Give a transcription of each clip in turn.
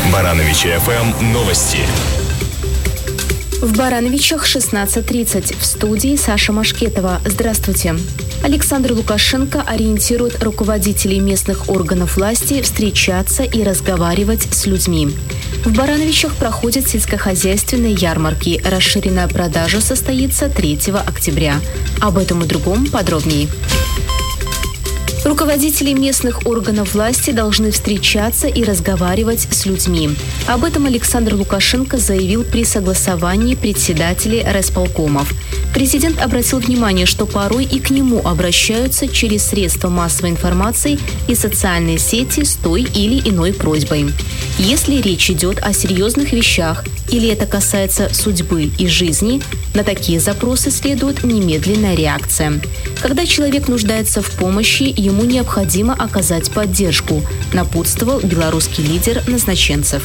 Барановичи ФМ новости. В Барановичах 16:30. В студии Саша Машкетова. Здравствуйте. Александр Лукашенко ориентирует руководителей местных органов власти встречаться и разговаривать с людьми. В Барановичах проходят сельскохозяйственные ярмарки. Расширенная продажа состоится 3 октября. Об этом и другом подробнее. Руководители местных органов власти должны встречаться и разговаривать с людьми. Об этом Александр Лукашенко заявил при согласовании председателей райисполкомов. Президент обратил внимание, что порой и к нему обращаются через средства массовой информации и социальные сети с той или иной просьбой. Если речь идет о серьезных вещах или это касается судьбы и жизни, на такие запросы следует немедленная реакция. Когда человек нуждается в помощи, ему необходимо оказать поддержку, напутствовал белорусский лидер назначенцев.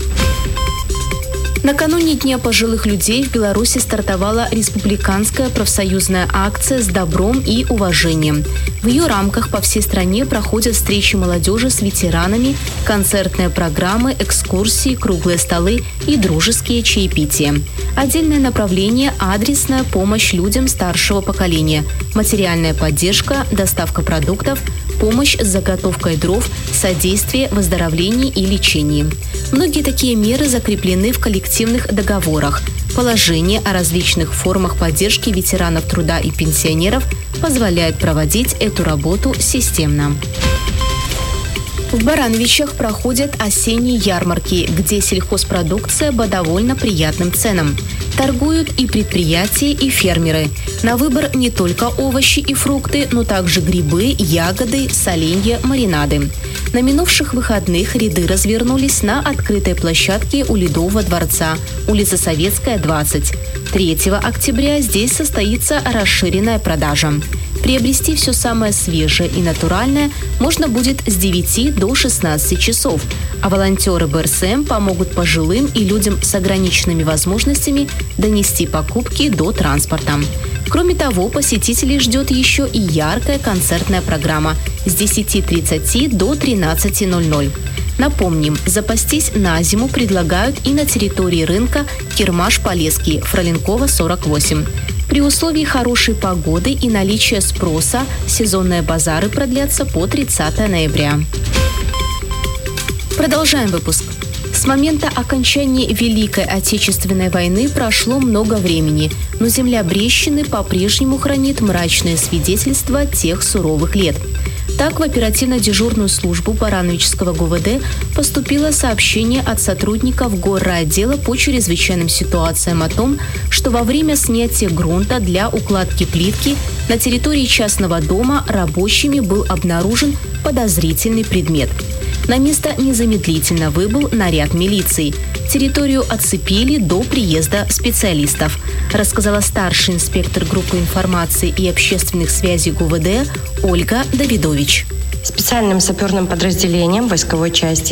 Накануне Дня пожилых людей в Беларуси стартовала республиканская профсоюзная акция «С добром и уважением». В ее рамках по всей стране проходят встречи молодежи с ветеранами, концертные программы, экскурсии, круглые столы и дружеские чаепития. Отдельное направление – адресная помощь людям старшего поколения, материальная поддержка, доставка продуктов, помощь с заготовкой дров, содействие в выздоровлении и лечении. Многие такие меры закреплены в коллективных договорах. Положение о различных формах поддержки ветеранов труда и пенсионеров позволяет проводить эту работу системно. В Барановичах проходят осенние ярмарки, где сельхозпродукция по довольно приятным ценам. Торгуют и предприятия, и фермеры. На выбор не только овощи и фрукты, но также грибы, ягоды, соленья, маринады. На минувших выходных ряды развернулись на открытой площадке у Ледового дворца, улица Советская, 20. 3 октября здесь состоится расширенная продажа. Приобрести все самое свежее и натуральное можно будет с 9 до 16 часов, а волонтеры БРСМ помогут пожилым и людям с ограниченными возможностями донести покупки до транспорта. Кроме того, посетителей ждет еще и яркая концертная программа с 10:30 до 13:00. Напомним, запастись на зиму предлагают и на территории рынка Кирмаш-Полесский, Фроленкова, 48. При условии хорошей погоды и наличия спроса сезонные базары продлятся по 30 ноября. Продолжаем выпуск. С момента окончания Великой Отечественной войны прошло много времени, но земля Брещины по-прежнему хранит мрачное свидетельство тех суровых лет. Так, в оперативно-дежурную службу Барановичского ГУВД поступило сообщение от сотрудников горрайотдела по чрезвычайным ситуациям о том, что во время снятия грунта для укладки плитки на территории частного дома рабочими был обнаружен подозрительный предмет. На место незамедлительно выбыл наряд милиции. Территорию оцепили до приезда специалистов, рассказала старший инспектор группы информации и общественных связей ГУВД Ольга Давидович. Специальным саперным подразделением войсковой части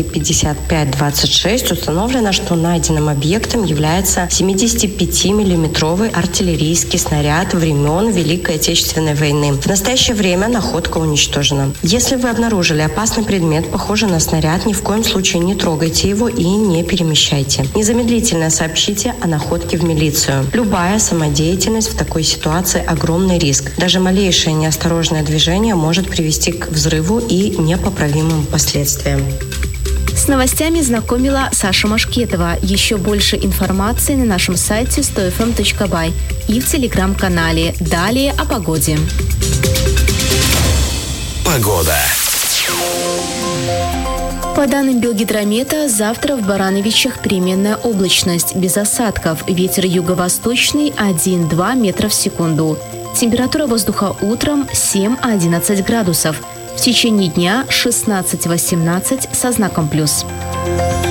5526 установлено, что найденным объектом является 75-миллиметровый артиллерийский снаряд времен Великой Отечественной войны. В настоящее время находка уничтожена. Если вы обнаружили опасный предмет, похожий на снаряд, ни в коем случае не трогайте его и не перемещайте. Незамедлительно сообщите о находке в милицию. Любая самодеятельность в такой ситуации – огромный риск. Даже малейшее неосторожное движение может привести к взрыву и непоправимым последствиям. С новостями знакомила Саша Машкетова. Еще больше информации на нашем сайте 100fm.by и в телеграм-канале. Далее о погоде. Погода. По данным Белгидромета, завтра в Барановичах переменная облачность, без осадков. Ветер юго-восточный 1-2 метра в секунду. Температура воздуха утром 7-11 градусов. В течение дня 16-18 со знаком плюс.